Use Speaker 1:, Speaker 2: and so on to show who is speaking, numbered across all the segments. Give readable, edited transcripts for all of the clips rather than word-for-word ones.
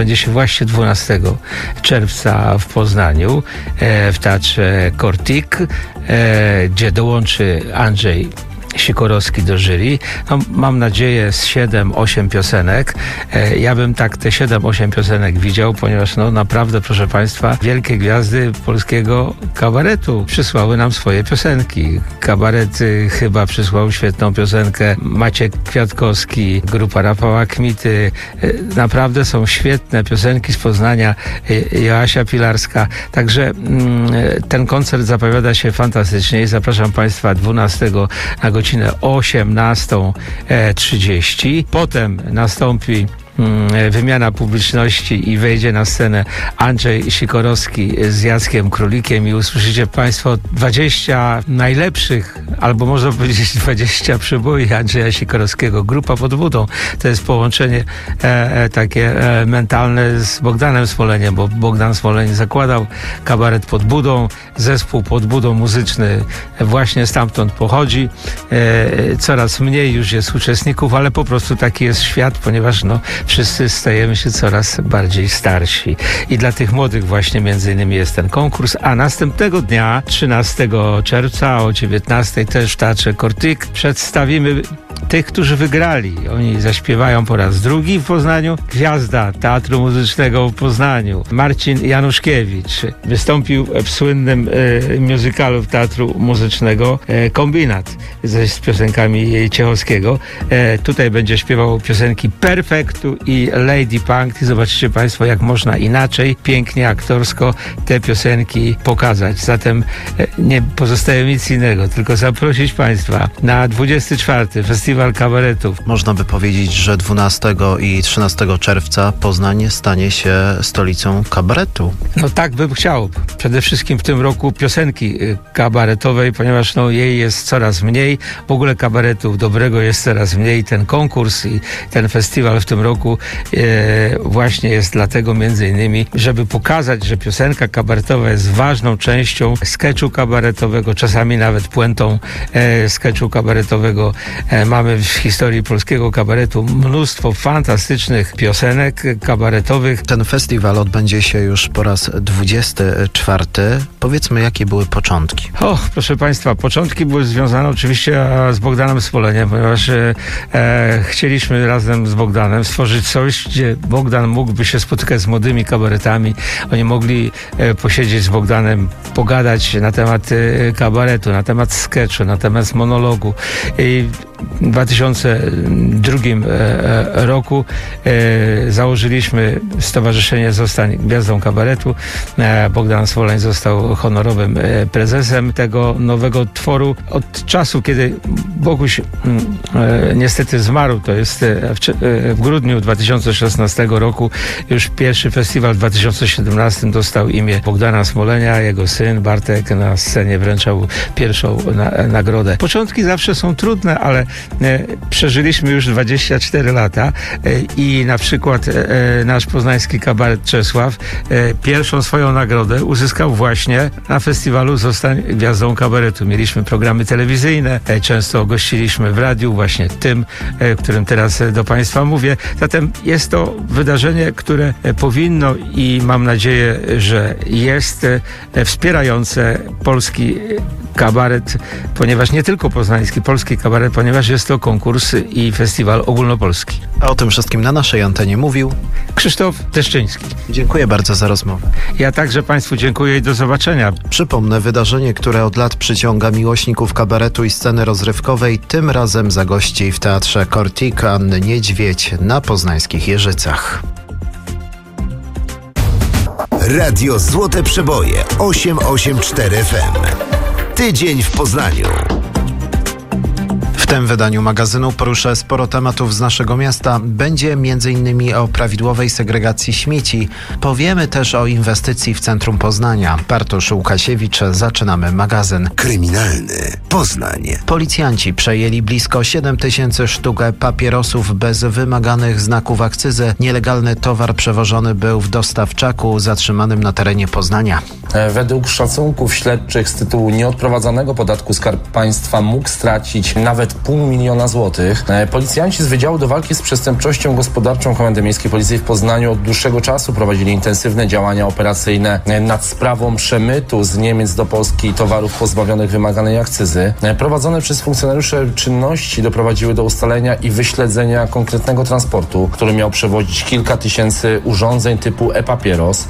Speaker 1: Będzie się właśnie 12 czerwca w Poznaniu, w Teatrze Kortik, gdzie dołączy Andrzej Sikorowski do jury. No, mam nadzieję z 7-8 piosenek. Ja bym tak te 7-8 piosenek widział, ponieważ no naprawdę, proszę Państwa, wielkie gwiazdy polskiego kabaretu przysłały nam swoje piosenki. Kabaret chyba przysłał świetną piosenkę Maciek Kwiatkowski, grupa Rafała Kmity. Naprawdę są świetne piosenki z Poznania, Joasia Pilarska. Także ten koncert zapowiada się fantastycznie i zapraszam Państwa 12 na godzinę 18:30. Potem nastąpi wymiana publiczności i wejdzie na scenę Andrzej Sikorowski z Jackiem Królikiem i usłyszycie Państwo 20 najlepszych, albo można powiedzieć 20 przyboi Andrzeja Sikorowskiego. Grupa pod budą. To jest połączenie takie mentalne z Bogdanem Smoleniem, bo Bogdan Smoleń zakładał kabaret pod budą, zespół pod budą muzyczny właśnie stamtąd pochodzi. Coraz mniej już jest uczestników, ale po prostu taki jest świat, ponieważ no wszyscy stajemy się coraz bardziej starsi. I dla tych młodych właśnie między innymi jest ten konkurs, a następnego dnia, 13 czerwca o 19:00 też w Teatrze Kortik przedstawimy tych, którzy wygrali. Oni zaśpiewają po raz drugi w Poznaniu. Gwiazda Teatru Muzycznego w Poznaniu, Marcin Januszkiewicz, wystąpił w słynnym musicalu Teatru Muzycznego Kombinat z piosenkami Ciechowskiego. Tutaj będzie śpiewał piosenki Perfektu i Lady Punk i zobaczycie Państwo, jak można inaczej, pięknie, aktorsko te piosenki pokazać. Zatem nie pozostaje nic innego, tylko zaprosić Państwa na 24. Festiwal Kabaretów.
Speaker 2: Można by powiedzieć, że 12 i 13 czerwca Poznań stanie się stolicą kabaretu.
Speaker 1: No tak bym chciał. Przede wszystkim w tym roku piosenki kabaretowej, ponieważ no, jej jest coraz mniej. W ogóle kabaretu dobrego jest coraz mniej. Ten konkurs i ten festiwal w tym roku właśnie jest dlatego między innymi, żeby pokazać, że piosenka kabaretowa jest ważną częścią sketchu kabaretowego, czasami nawet puentą sketchu kabaretowego. Mamy w historii polskiego kabaretu mnóstwo fantastycznych piosenek kabaretowych.
Speaker 2: Ten festiwal odbędzie się już po raz 24. Powiedzmy, jakie były początki?
Speaker 1: Proszę Państwa, początki były związane oczywiście z Bogdanem Smoleniem, ponieważ chcieliśmy razem z Bogdanem stworzyć coś, gdzie Bogdan mógłby się spotykać z młodymi kabaretami. Oni mogli posiedzieć z Bogdanem, pogadać na temat kabaretu, na temat sketchu, na temat monologu. I w 2002 roku założyliśmy Stowarzyszenie Zostań Gwiazdą Kabaretu. Bogdan Smoleń został honorowym prezesem tego nowego tworu. Od czasu, kiedy Boguś niestety zmarł, to jest w grudniu 2016 roku, już pierwszy festiwal w 2017 dostał imię Bogdana Smolenia. Jego syn Bartek na scenie wręczał pierwszą nagrodę. Początki zawsze są trudne, ale przeżyliśmy już 24 lata i na przykład nasz poznański kabaret Czesław pierwszą swoją nagrodę uzyskał właśnie na festiwalu Zostań Gwiazdą Kabaretu. Mieliśmy programy telewizyjne, często gościliśmy w radiu, właśnie tym, którym teraz do Państwa mówię. Zatem jest to wydarzenie, które powinno i mam nadzieję, że jest wspierające polski kabaret, ponieważ nie tylko poznański, polski kabaret, ponieważ jest to konkurs i festiwal ogólnopolski.
Speaker 2: A o tym wszystkim na naszej antenie mówił
Speaker 1: Krzysztof Deszczyński.
Speaker 2: Dziękuję bardzo za rozmowę.
Speaker 1: Ja także Państwu dziękuję i do zobaczenia.
Speaker 2: Przypomnę, wydarzenie, które od lat przyciąga miłośników kabaretu i sceny rozrywkowej, tym razem zagości w Teatrze Kortik Anny Niedźwiedź na poznańskich Jeżycach.
Speaker 3: Radio Złote Przeboje 884 FM. Tydzień w Poznaniu.
Speaker 2: W tym wydaniu magazynu poruszę sporo tematów z naszego miasta. Będzie m.in. o prawidłowej segregacji śmieci. Powiemy też o inwestycji w centrum Poznania. Bartosz Łukasiewicz, zaczynamy magazyn.
Speaker 3: Kryminalny Poznań.
Speaker 2: Policjanci przejęli blisko 7 000 sztuk papierosów bez wymaganych znaków akcyzy. Nielegalny towar przewożony był w dostawczaku zatrzymanym na terenie Poznania.
Speaker 4: Według szacunków śledczych z tytułu nieodprowadzanego podatku Skarb Państwa mógł stracić nawet 500 000 złotych. Policjanci z Wydziału do Walki z Przestępczością Gospodarczą Komendy Miejskiej Policji w Poznaniu od dłuższego czasu prowadzili intensywne działania operacyjne nad sprawą przemytu z Niemiec do Polski towarów pozbawionych wymaganej akcyzy. Prowadzone przez funkcjonariuszy czynności doprowadziły do ustalenia i wyśledzenia konkretnego transportu, który miał przewozić kilka tysięcy urządzeń typu e-papieros.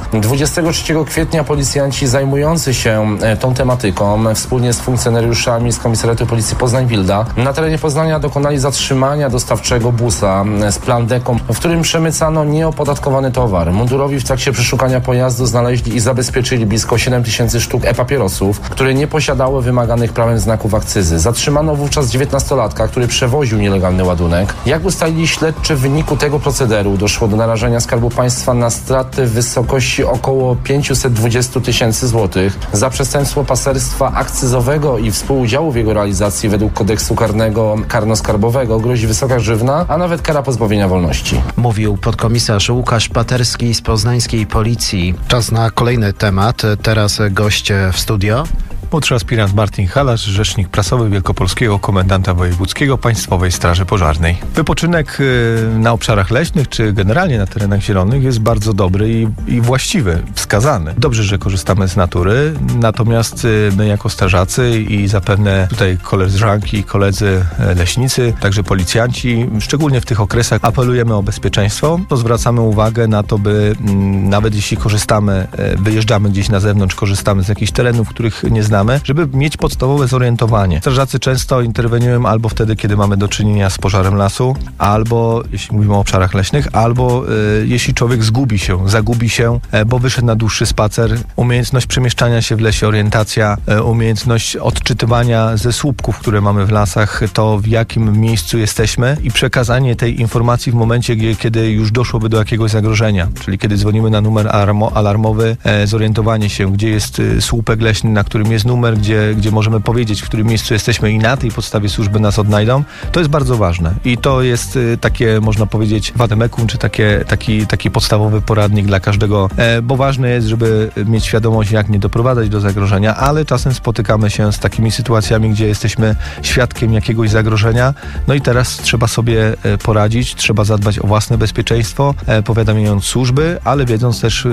Speaker 4: 23 kwietnia policjanci zajmujący się tą tematyką wspólnie z funkcjonariuszami z Komisariatu Policji Poznań-Wilda na terenie Poznania dokonali zatrzymania dostawczego busa z plandeką, w którym przemycano nieopodatkowany towar. Mundurowi w trakcie przeszukania pojazdu znaleźli i zabezpieczyli blisko 7 000 sztuk e-papierosów, które nie posiadały wymaganych prawem znaków akcyzy. Zatrzymano wówczas 19-latka, który przewoził nielegalny ładunek. Jak ustalili śledczy, w wyniku tego procederu doszło do narażenia Skarbu Państwa na straty w wysokości około 520 000 złotych. Za przestępstwo paserstwa akcyzowego i współudziału w jego realizacji według kodeksu karnego karnoskarbowego grozi wysoka grzywna, a nawet kara pozbawienia wolności.
Speaker 2: Mówił podkomisarz Łukasz Paterski z poznańskiej Policji. Czas na kolejny temat. Teraz goście w studio.
Speaker 5: Młodszy aspirant Martin Halasz, rzecznik prasowy Wielkopolskiego Komendanta Wojewódzkiego Państwowej Straży Pożarnej. Wypoczynek na obszarach leśnych czy generalnie na terenach zielonych jest bardzo dobry i właściwy, wskazany. Dobrze, że korzystamy z natury, natomiast my jako strażacy i zapewne tutaj koleżanki i koledzy leśnicy, także policjanci, szczególnie w tych okresach apelujemy o bezpieczeństwo, to zwracamy uwagę na to, by nawet jeśli korzystamy, wyjeżdżamy gdzieś na zewnątrz, korzystamy z jakichś terenów, których nie znamy, żeby mieć podstawowe zorientowanie. Strażacy często interweniują albo wtedy, kiedy mamy do czynienia z pożarem lasu, albo jeśli mówimy o obszarach leśnych, albo jeśli człowiek zagubi się, bo wyszedł na dłuższy spacer. Umiejętność przemieszczania się w lesie, orientacja, umiejętność odczytywania ze słupków, które mamy w lasach, to w jakim miejscu jesteśmy i przekazanie tej informacji w momencie, kiedy już doszłoby do jakiegoś zagrożenia. Czyli kiedy dzwonimy na numer alarmowy, zorientowanie się, gdzie jest słupek leśny, na którym jest numer, gdzie możemy powiedzieć, w którym miejscu jesteśmy i na tej podstawie służby nas odnajdą, to jest bardzo ważne. I to jest takie, można powiedzieć, wademekum, czy taki podstawowy poradnik dla każdego, bo ważne jest, żeby mieć świadomość, jak nie doprowadzać do zagrożenia, ale czasem spotykamy się z takimi sytuacjami, gdzie jesteśmy świadkiem jakiegoś zagrożenia, no i teraz trzeba sobie poradzić, trzeba zadbać o własne bezpieczeństwo, powiadamiając służby, ale wiedząc też,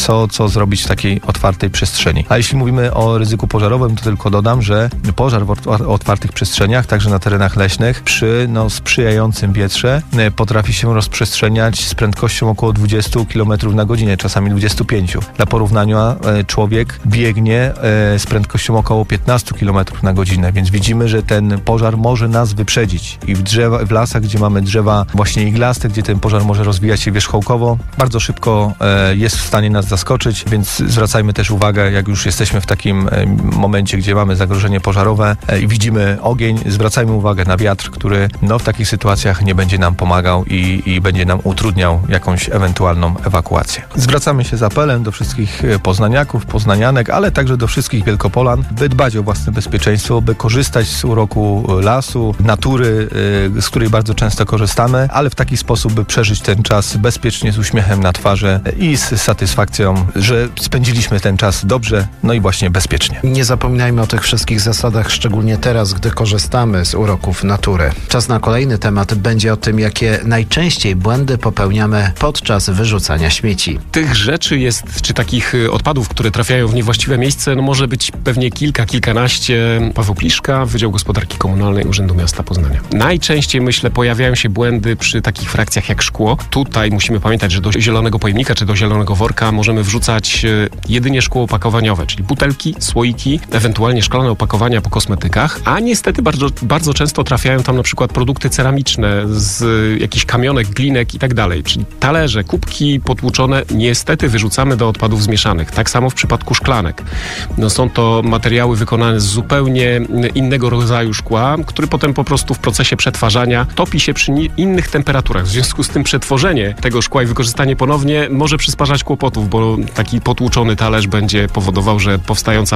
Speaker 5: co zrobić w takiej otwartej przestrzeni. A jeśli mówimy o ryzyku pożarowym, to tylko dodam, że pożar w otwartych przestrzeniach, także na terenach leśnych, przy sprzyjającym wietrze potrafi się rozprzestrzeniać z prędkością około 20 km na godzinę, czasami 25. Dla porównania człowiek biegnie z prędkością około 15 km na godzinę, więc widzimy, że ten pożar może nas wyprzedzić i w lasach, gdzie mamy drzewa właśnie iglaste, gdzie ten pożar może rozwijać się wierzchołkowo, bardzo szybko jest w stanie nas zaskoczyć, więc zwracajmy też uwagę, jak już jesteśmy w takim momencie, gdzie mamy zagrożenie pożarowe i widzimy ogień, zwracajmy uwagę na wiatr, który w takich sytuacjach nie będzie nam pomagał i będzie nam utrudniał jakąś ewentualną ewakuację. Zwracamy się z apelem do wszystkich poznaniaków, poznanianek, ale także do wszystkich Wielkopolan, by dbać o własne bezpieczeństwo, by korzystać z uroku lasu, natury, z której bardzo często korzystamy, ale w taki sposób, by przeżyć ten czas bezpiecznie, z uśmiechem na twarzy i z satysfakcją, że spędziliśmy ten czas dobrze, i właśnie bezpiecznie.
Speaker 2: Nie zapominajmy o tych wszystkich zasadach, szczególnie teraz, gdy korzystamy z uroków natury. Czas na kolejny temat będzie o tym, jakie najczęściej błędy popełniamy podczas wyrzucania śmieci.
Speaker 6: Tych rzeczy jest, czy takich odpadów, które trafiają w niewłaściwe miejsce, może być pewnie kilkanaście. Paweł Pliszka, Wydział Gospodarki Komunalnej Urzędu Miasta Poznania. Najczęściej, myślę, pojawiają się błędy przy takich frakcjach jak szkło. Tutaj musimy pamiętać, że do zielonego pojemnika, czy do zielonego worka możemy wrzucać jedynie szkło opakowaniowe, czyli butelki, słoiki, ewentualnie szklane opakowania po kosmetykach, a niestety bardzo często trafiają tam na przykład produkty ceramiczne z jakichś kamionek, glinek i tak dalej, czyli talerze, kubki potłuczone, niestety wyrzucamy do odpadów zmieszanych. Tak samo w przypadku szklanek. Są to materiały wykonane z zupełnie innego rodzaju szkła, który potem po prostu w procesie przetwarzania topi się przy innych temperaturach. W związku z tym przetworzenie tego szkła i wykorzystanie ponownie może przysparzać kłopotów, bo taki potłuczony talerz będzie powodował, że powstająca na nowo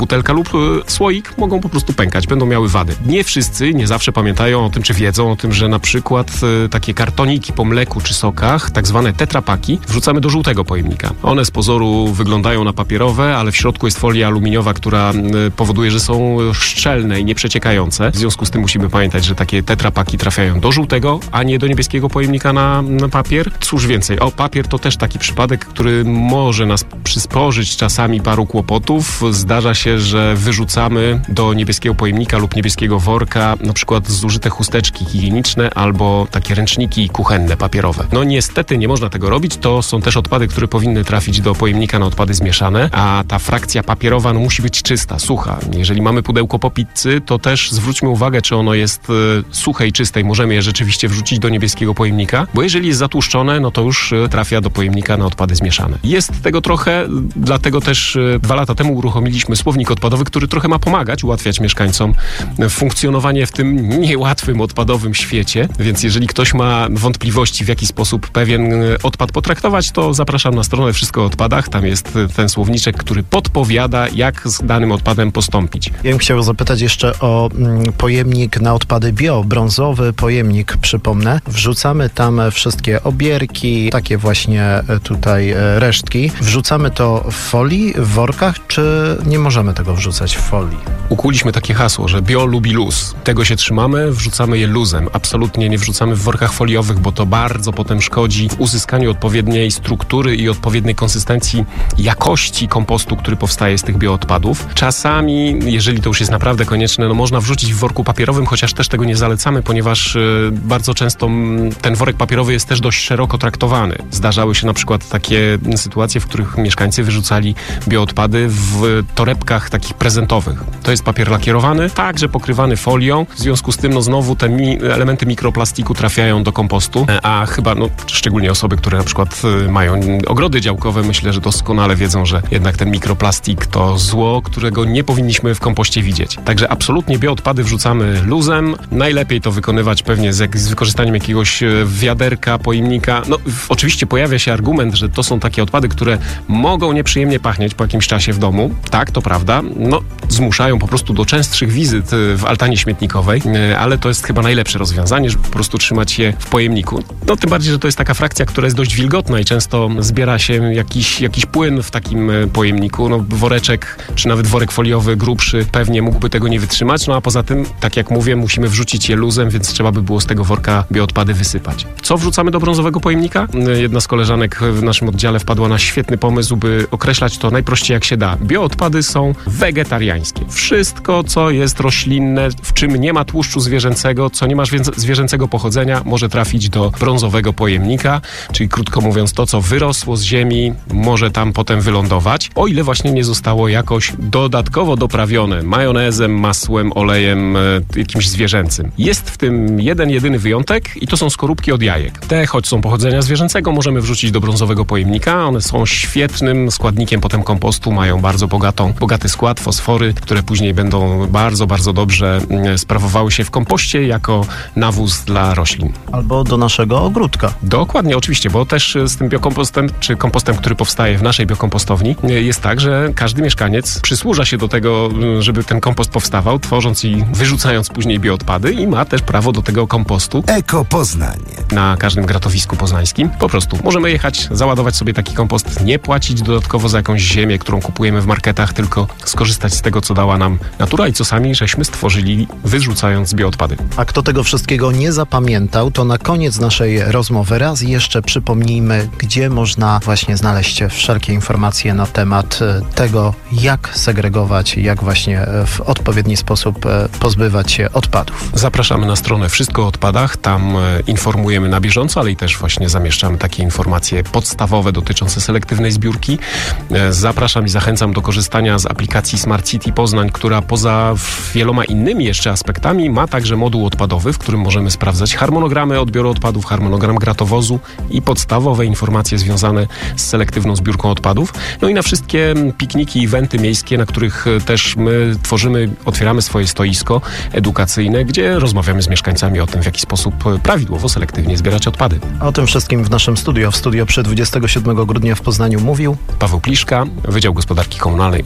Speaker 6: butelka lub słoik mogą po prostu pękać, będą miały wady. Nie wszyscy, nie zawsze pamiętają o tym, czy wiedzą o tym, że na przykład takie kartoniki po mleku czy sokach, tak zwane tetrapaki, wrzucamy do żółtego pojemnika. One z pozoru wyglądają na papierowe, ale w środku jest folia aluminiowa, która powoduje, że są szczelne i nieprzeciekające. W związku z tym musimy pamiętać, że takie tetrapaki trafiają do żółtego, a nie do niebieskiego pojemnika na papier. Cóż więcej, papier to też taki przypadek, który może nas przysporzyć czasami paru kłopotów. Zdarza się, że wyrzucamy do niebieskiego pojemnika lub niebieskiego worka na przykład zużyte chusteczki higieniczne albo takie ręczniki kuchenne, papierowe. No niestety nie można tego robić. To są też odpady, które powinny trafić do pojemnika na odpady zmieszane, a ta frakcja papierowa musi być czysta, sucha. Jeżeli mamy pudełko po pizzy, to też zwróćmy uwagę, czy ono jest suche i czyste i możemy je rzeczywiście wrzucić do niebieskiego pojemnika, bo jeżeli jest zatłuszczone, no to już trafia do pojemnika na odpady zmieszane. Jest tego trochę, dlatego też 2 lata temu uruchomiliśmy słownik odpadowy, który trochę ma pomagać, ułatwiać mieszkańcom funkcjonowanie w tym niełatwym odpadowym świecie, więc jeżeli ktoś ma wątpliwości, w jaki sposób pewien odpad potraktować, to zapraszam na stronę Wszystko o odpadach. Tam jest ten słowniczek, który podpowiada, jak z danym odpadem postąpić.
Speaker 2: Ja bym chciał zapytać jeszcze o pojemnik na odpady bio, brązowy pojemnik, przypomnę. Wrzucamy tam wszystkie obierki, takie właśnie tutaj resztki. Wrzucamy to w folii, w workach, czy nie możemy tego wrzucać w folii?
Speaker 6: Ukuliśmy takie hasło, że bio lubi luz. Tego się trzymamy, wrzucamy je luzem. Absolutnie nie wrzucamy w workach foliowych, bo to bardzo potem szkodzi w uzyskaniu odpowiedniej struktury i odpowiedniej konsystencji jakości kompostu, który powstaje z tych bioodpadów. Czasami, jeżeli to już jest naprawdę konieczne, no można wrzucić w worku papierowym, chociaż też tego nie zalecamy, ponieważ bardzo często ten worek papierowy jest też dość szeroko traktowany. Zdarzały się na przykład takie sytuacje, w których mieszkańcy wyrzucali bioodpady w torebkach takich prezentowych. To jest papier lakierowany, także pokrywany folią. W związku z tym, no znowu te elementy mikroplastiku trafiają do kompostu, a chyba, no szczególnie osoby, które na przykład mają ogrody działkowe, myślę, że doskonale wiedzą, że jednak ten mikroplastik to zło, którego nie powinniśmy w kompoście widzieć. Także absolutnie bioodpady wrzucamy luzem. Najlepiej to wykonywać pewnie z wykorzystaniem jakiegoś wiaderka, pojemnika. No oczywiście pojawia się argument, że to są takie odpady, które mogą nieprzyjemnie pachnieć po jakimś czasie w domu. Tak, to prawda. No zmuszają po prostu do częstszych wizyt w altanie śmietnikowej, ale to jest chyba najlepsze rozwiązanie, żeby po prostu trzymać je w pojemniku. No tym bardziej, że to jest taka frakcja, która jest dość wilgotna i często zbiera się jakiś płyn w takim pojemniku. No woreczek, czy nawet worek foliowy grubszy pewnie mógłby tego nie wytrzymać, no a poza tym, tak jak mówię, musimy wrzucić je luzem, więc trzeba by było z tego worka bioodpady wysypać. Co wrzucamy do brązowego pojemnika? Jedna z koleżanek w naszym oddziale wpadła na świetny pomysł, by określać to najprościej jak się da. Bioodpady są wegetariańskie. Wszystko, co jest roślinne, w czym nie ma tłuszczu zwierzęcego, co nie ma zwierzęcego pochodzenia, może trafić do brązowego pojemnika, czyli krótko mówiąc, to, co wyrosło z ziemi, może tam potem wylądować, o ile właśnie nie zostało jakoś dodatkowo doprawione majonezem, masłem, olejem, jakimś zwierzęcym. Jest w tym jeden, jedyny wyjątek i to są skorupki od jajek. Te, choć są pochodzenia zwierzęcego, możemy wrzucić do brązowego pojemnika. One są świetnym składnikiem potem kompostu, mają bardzo bogaty skład, fosfory, które później będą bardzo, bardzo dobrze sprawowały się w kompoście jako nawóz dla roślin.
Speaker 2: Albo do naszego ogródka.
Speaker 6: Dokładnie, oczywiście, bo też z tym biokompostem, czy kompostem, który powstaje w naszej biokompostowni, jest tak, że każdy mieszkaniec przysłuża się do tego, żeby ten kompost powstawał, tworząc i wyrzucając później bioodpady i ma też prawo do tego kompostu.
Speaker 3: Eko Poznań.
Speaker 6: Na każdym gratowisku poznańskim. Po prostu możemy jechać, załadować sobie taki kompost, nie płacić dodatkowo za jakąś ziemię, którą kupujemy w marketach, tylko skorzystać z tego, co dała nam natura i co sami żeśmy stworzyli, wyrzucając bioodpady.
Speaker 2: A kto tego wszystkiego nie zapamiętał, to na koniec naszej rozmowy raz jeszcze przypomnijmy, gdzie można właśnie znaleźć wszelkie informacje na temat tego, jak segregować, jak właśnie w odpowiedni sposób pozbywać się odpadów.
Speaker 6: Zapraszamy na stronę Wszystko o odpadach, tam informujemy na bieżąco, ale i też właśnie zamieszczamy takie informacje podstawowe dotyczące selektywnej zbiórki. Zapraszam i zachęcam do korzystania z aplikacji Smart City Poznań, która poza wieloma innymi jeszcze aspektami ma także moduł odpadowy, w którym możemy sprawdzać harmonogramy odbioru odpadów, harmonogram gratowozu i podstawowe informacje związane z selektywną zbiórką odpadów. No i na wszystkie pikniki, eventy miejskie, na których też my otwieramy swoje stoisko edukacyjne, gdzie rozmawiamy z mieszkańcami o tym, w jaki sposób prawidłowo, selektywnie zbierać odpady.
Speaker 2: O tym wszystkim w naszym studio. W studio przy 27 grudnia w Poznaniu mówił
Speaker 6: Paweł Pliszka, Wydział Gospodarki Komunalnej Urzędu Miasta.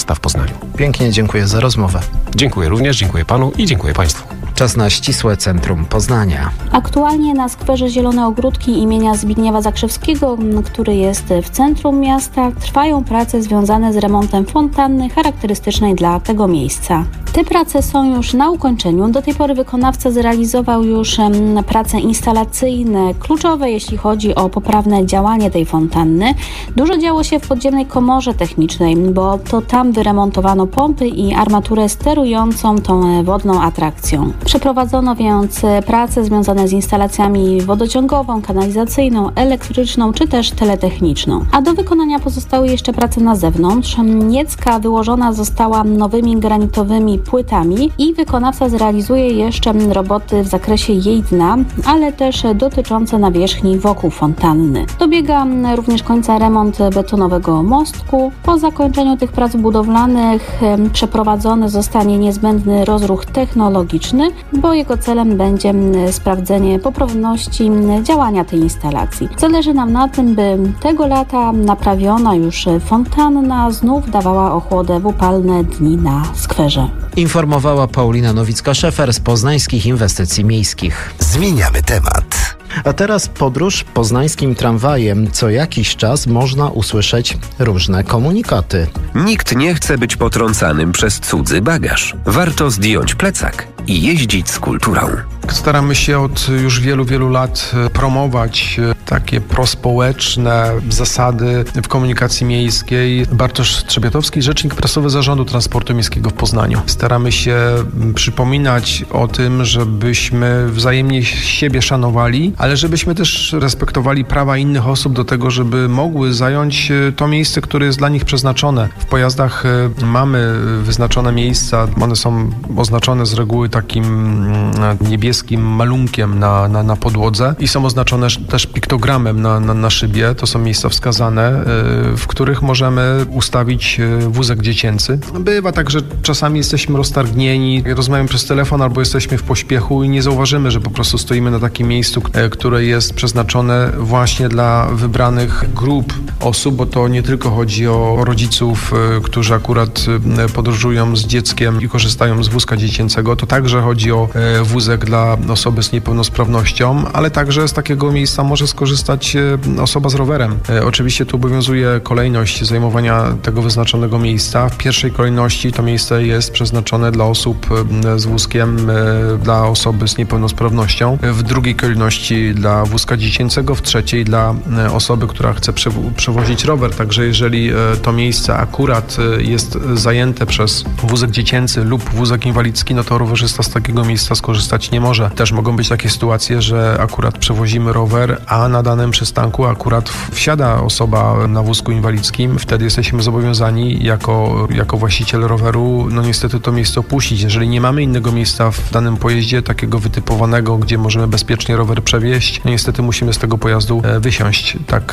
Speaker 6: miasta w Poznaniu.
Speaker 2: Pięknie dziękuję za rozmowę.
Speaker 6: Dziękuję również, dziękuję panu i dziękuję państwu.
Speaker 2: Czas na ścisłe centrum Poznania.
Speaker 7: Aktualnie na skwerze Zielone Ogródki imienia Zbigniewa Zakrzewskiego, który jest w centrum miasta, trwają prace związane z remontem fontanny charakterystycznej dla tego miejsca. Te prace są już na ukończeniu. Do tej pory wykonawca zrealizował już prace instalacyjne, kluczowe jeśli chodzi o poprawne działanie tej fontanny. Dużo działo się w podziemnej komorze technicznej, bo to tam wyremontowano pompy i armaturę sterującą tą wodną atrakcją. Przeprowadzono więc prace związane z instalacjami wodociągową, kanalizacyjną, elektryczną czy też teletechniczną. A do wykonania pozostały jeszcze prace na zewnątrz. Niecka wyłożona została nowymi granitowymi płytami i wykonawca zrealizuje jeszcze roboty w zakresie jej dna, ale też dotyczące nawierzchni wokół fontanny. Dobiega również końca remont betonowego mostku. Po zakończeniu tych prac budowlanych przeprowadzony zostanie niezbędny rozruch technologiczny, bo jego celem będzie sprawdzenie poprawności działania tej instalacji. Zależy nam na tym, by tego lata naprawiona już fontanna znów dawała ochłodę w upalne dni na skwerze.
Speaker 2: Informowała Paulina Nowicka-Szefer z Poznańskich Inwestycji Miejskich.
Speaker 3: Zmieniamy temat.
Speaker 2: A teraz podróż poznańskim tramwajem. Co jakiś czas można usłyszeć różne komunikaty.
Speaker 8: Nikt nie chce być potrącanym przez cudzy bagaż. Warto zdjąć plecak i jeździć z kulturą.
Speaker 9: Staramy się od już wielu lat promować takie prospołeczne zasady w komunikacji miejskiej. Bartosz Trzebiatowski, rzecznik prasowy Zarządu Transportu Miejskiego w Poznaniu. Staramy się przypominać o tym, żebyśmy wzajemnie siebie szanowali, ale żebyśmy też respektowali prawa innych osób do tego, żeby mogły zająć to miejsce, które jest dla nich przeznaczone. W pojazdach mamy wyznaczone miejsca, one są oznaczone z reguły takim niebieskim malunkiem na podłodze i są oznaczone też piktogramem na szybie. To są miejsca wskazane, w których możemy ustawić wózek dziecięcy. Bywa tak, że czasami jesteśmy roztargnieni, rozmawiamy przez telefon albo jesteśmy w pośpiechu i nie zauważymy, że po prostu stoimy na takim miejscu, które jest przeznaczone właśnie dla wybranych grup osób, bo to nie tylko chodzi o rodziców, którzy akurat podróżują z dzieckiem i korzystają z wózka dziecięcego. To także chodzi o wózek dla osoby z niepełnosprawnością, ale także z takiego miejsca może skorzystać osoba z rowerem. Oczywiście tu obowiązuje kolejność zajmowania tego wyznaczonego miejsca. W pierwszej kolejności to miejsce jest przeznaczone dla osób z wózkiem, dla osoby z niepełnosprawnością. W drugiej kolejności dla wózka dziecięcego, w trzeciej dla osoby, która chce przewozić rower. Także jeżeli to miejsce akurat jest zajęte przez wózek dziecięcy lub wózek inwalidzki, no to rowerzysta z takiego miejsca skorzystać nie może. Też mogą być takie sytuacje, że akurat przewozimy rower, a na danym przystanku akurat wsiada osoba na wózku inwalidzkim. Wtedy jesteśmy zobowiązani jako właściciel roweru, no niestety to miejsce opuścić. Jeżeli nie mamy innego miejsca w danym pojeździe, takiego wytypowanego, gdzie możemy bezpiecznie rower przewieźć, no niestety musimy z tego pojazdu wysiąść.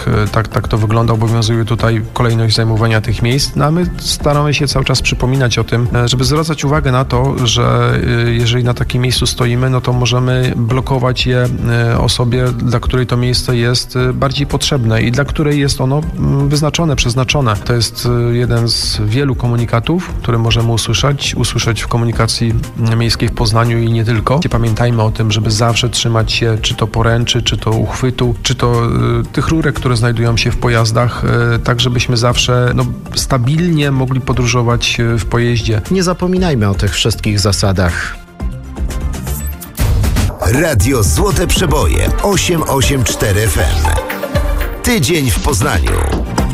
Speaker 9: Tak to wygląda. Obowiązuje tutaj kolejność zajmowania tych miejsc. No a my staramy się cały czas przypominać o tym, żeby zwracać uwagę na to, że jeżeli na takim miejscu stoimy, no to możemy blokować je osobie, dla której to miejsce jest bardziej potrzebne i dla której jest ono wyznaczone, przeznaczone. To jest jeden z wielu komunikatów, które możemy usłyszeć w komunikacji miejskiej w Poznaniu i nie tylko. Pamiętajmy o tym, żeby zawsze trzymać się czy to poręczy, czy to uchwytu, czy to tych rurek, które znajdują się w pojazdach, tak żebyśmy zawsze stabilnie mogli podróżować w pojeździe.
Speaker 2: Nie zapominajmy o tych wszystkich zasadach.
Speaker 3: Radio Złote Przeboje 884 FM. Tydzień w Poznaniu.